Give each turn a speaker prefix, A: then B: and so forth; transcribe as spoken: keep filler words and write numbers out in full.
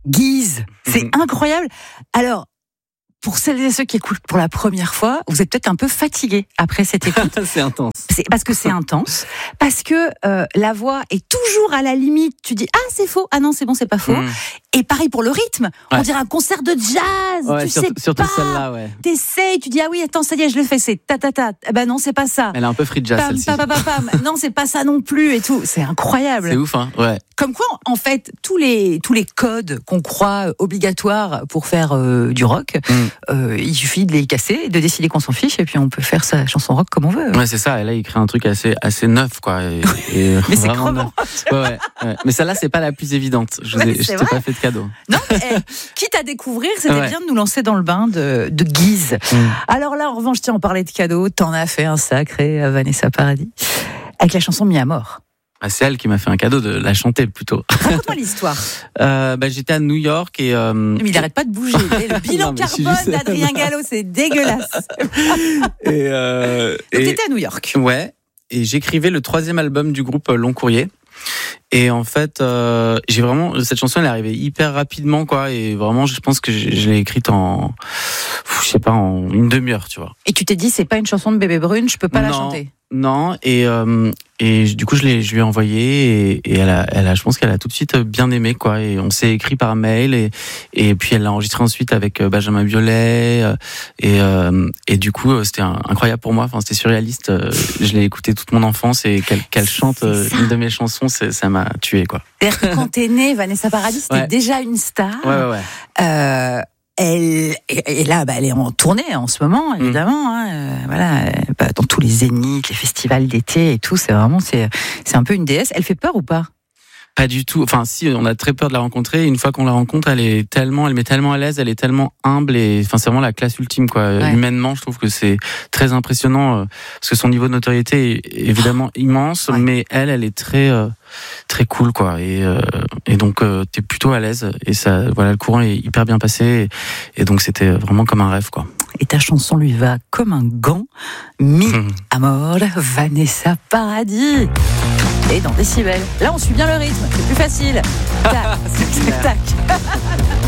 A: Guise, c'est mmh. incroyable. Alors, pour celles et ceux qui écoutent pour la première fois, vous êtes peut-être un peu fatigués après cette écoute.
B: C'est intense.
A: C'est parce que c'est intense, parce que euh, la voix est toujours à la limite. Tu dis ah c'est faux, ah non c'est bon c'est pas faux. Mmh. Et pareil pour le rythme, ouais. on dirait un concert de jazz.
B: Ouais,
A: tu
B: surtout,
A: sais
B: surtout
A: pas.
B: Celle-là, ouais.
A: T'essayes, tu dis ah oui attends ça y est je le fais, c'est ta ta ta. Eh ben non c'est pas ça.
B: Elle est un peu free jazz
A: pam,
B: celle-ci.
A: Pam, pam, pam, pam. Non c'est pas ça non plus et tout. C'est incroyable.
B: C'est ouf hein. Ouais.
A: Comme quoi en fait tous les tous les codes qu'on croit obligatoires pour faire euh, du rock, mmh. euh, il suffit de les casser, de décider qu'on s'en fiche et puis on peut faire sa chanson rock comme on veut.
B: Ouais, c'est ça. Et là, il crée un truc assez, assez neuf, quoi. Et, et
A: mais c'est crevant.
B: Ouais, ouais, ouais. Mais celle-là, c'est pas la plus évidente. Je,
A: ouais,
B: ai, je t'ai pas fait de cadeau.
A: Non, eh, quitte à découvrir, c'était
B: ouais.
A: bien de nous lancer dans le bain de, de Guise. Mm. Alors là, en revanche, tiens, on parlait de cadeaux. T'en as fait un sacré à Vanessa Paradis avec la chanson Mis à mort.
B: Ah, c'est elle qui m'a fait un cadeau de la chanter plutôt.
A: Raconte-moi l'histoire.
B: Euh, bah, j'étais à New York et. Euh...
A: Mais il n'arrête pas de bouger. Le bilan non, carbone juste... d'Adrien Gallo, c'est dégueulasse.
B: et euh...
A: Donc et... t'étais à New York.
B: Ouais. Et j'écrivais le troisième album du groupe Long Courrier. Et en fait, euh, j'ai vraiment cette chanson, elle est arrivée hyper rapidement, quoi. Et vraiment, je pense que je, je l'ai écrite en, je sais pas, en une demi-heure, tu vois.
A: Et tu t'es dit, c'est pas une chanson de Bébé Brune, je peux pas
B: non,
A: la chanter.
B: Non. Et euh, et du coup, je l'ai, je lui ai envoyé et, et elle a, elle a, je pense qu'elle a tout de suite bien aimé, quoi. Et on s'est écrit par mail et et puis elle l'a enregistré ensuite avec Benjamin Biolay et euh, et du coup, c'était incroyable pour moi. Enfin, c'était surréaliste. Je l'ai écouté toute mon enfance et qu'elle, qu'elle chante une de mes chansons, c'est, ça m'a tué, quoi.
A: C'est-à-dire que quand t'es née, Vanessa Paradis, c'était ouais. déjà une star.
B: Ouais, ouais, ouais.
A: Euh, elle, et, et là, bah, elle est en tournée en ce moment, évidemment. Mmh. Hein, euh, voilà, bah, dans tous les zéniths, les festivals d'été et tout, c'est vraiment, c'est, c'est un peu une déesse. Elle fait peur ou pas ?
B: Pas du tout. Enfin, si, on a très peur de la rencontrer. Une fois qu'on la rencontre, elle est tellement, elle met tellement à l'aise, elle est tellement humble et, enfin, c'est vraiment la classe ultime, quoi. Ouais. Humainement, je trouve que c'est très impressionnant euh, parce que son niveau de notoriété est évidemment immense, ouais. mais elle, elle est très, euh, très cool, quoi. Et, euh, et donc, euh, t'es plutôt à l'aise et ça, voilà, le courant est hyper bien passé et, et donc c'était vraiment comme un rêve, quoi.
A: Et ta chanson lui va comme un gant. Mis mmh. à mort, Vanessa Paradis. Et dans Décibel. Là, on suit bien le rythme. C'est plus facile. Tac, tac.